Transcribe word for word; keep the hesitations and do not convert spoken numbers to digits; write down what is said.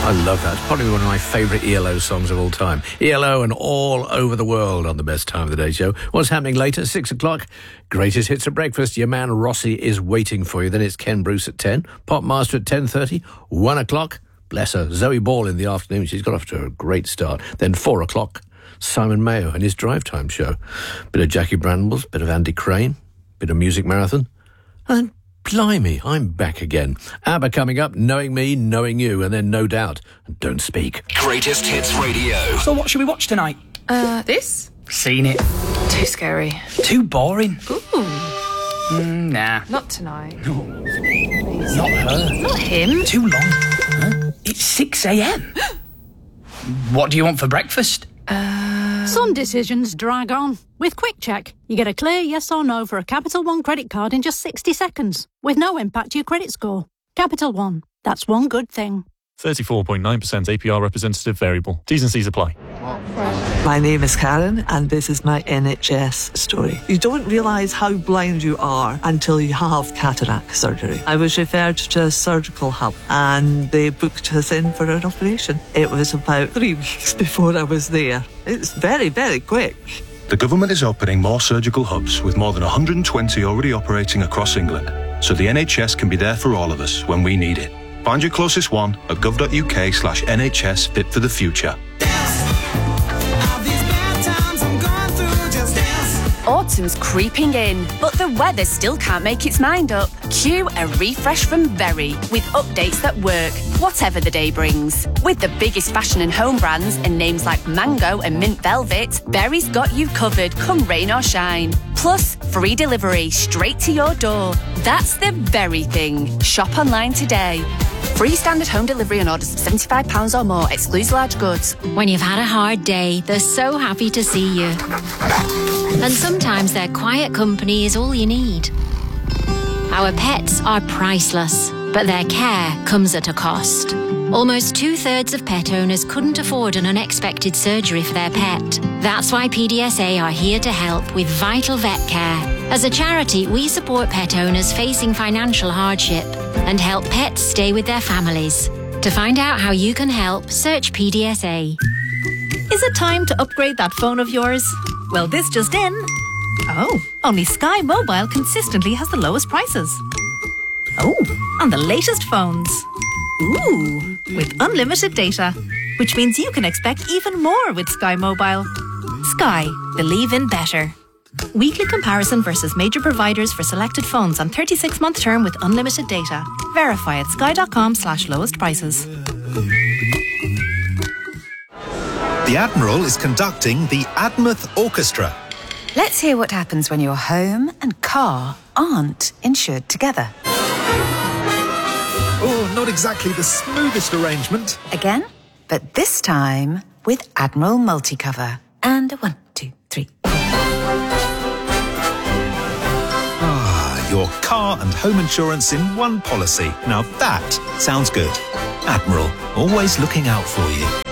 I love that. It's probably one of my favourite E L O songs of all time. E L O and All Over the World on the Best Time of the Day show. What's happening later? Six o'clock. Greatest hits at breakfast. Your man Rossi is waiting for you. Then it's Ken Bruce at ten. Pop Master at ten thirty. One o'clock. Bless her. Zoe Ball in the afternoon. She's got off to a great start. Then four o'clock. Simon Mayo and his Drive Time show. Bit of Jackie Brambles. Bit of Andy Crane. Bit of Music Marathon. And blimey, I'm back again. ABBA coming up, Knowing Me, Knowing You, and then No Doubt, and Don't Speak. Greatest Hits Radio. So what should we watch tonight? Uh, this? Seen it. Too scary. Too boring. Ooh. Mm, nah. Not tonight. No. Not her. Not him. Too long. Huh? It's six a.m. What do you want for breakfast? Uh... Some decisions drag on. With Quick Check, you get a clear yes or no for a Capital One credit card in just sixty seconds, with no impact to your credit score. Capital One, that's one good thing. thirty-four point nine percent A P R representative variable. T's and C's apply. My name is Karen and this is my N H S story. You don't realise how blind you are until you have cataract surgery. I was referred to a surgical hub and they booked us in for an operation. It was about three weeks before I was there. It's very, very quick. The government is opening more surgical hubs with more than one hundred twenty already operating across England, so the N H S can be there for all of us when we need it. Find your closest one at gov.uk slash NHS Fit for the Future. Autumn's creeping in, but the weather still can't make its mind up. Cue a refresh from Berry with updates that work, whatever the day brings. With the biggest fashion and home brands and names like Mango and Mint Velvet, Berry's got you covered come rain or shine. Plus, free delivery straight to your door. That's the Berry thing. Shop online today. Free standard home delivery on orders of seventy-five pounds or more. Excludes large goods. When you've had a hard day, they're so happy to see you. And sometimes their quiet company is all you need. Our pets are priceless, but their care comes at a cost. Almost two-thirds of pet owners couldn't afford an unexpected surgery for their pet. That's why P D S A are here to help with vital vet care. As a charity, we support pet owners facing financial hardship and help pets stay with their families. To find out how you can help, search P D S A. Is it time to upgrade that phone of yours? Well, this just in. Oh, only Sky Mobile consistently has the lowest prices. Oh, on the latest phones. Ooh, with unlimited data, which means you can expect even more with Sky Mobile. Sky, believe in better. Weekly comparison versus major providers for selected phones on thirty-six month term with unlimited data. Verify at sky.com slash lowest prices. The Admiral is conducting the Admouth Orchestra. Let's hear what happens when your home and car aren't insured together. Oh, not exactly the smoothest arrangement. Again, but this time with Admiral Multicover. And a one, two, three. Ah, your car and home insurance in one policy. Now that sounds good. Admiral, always looking out for you.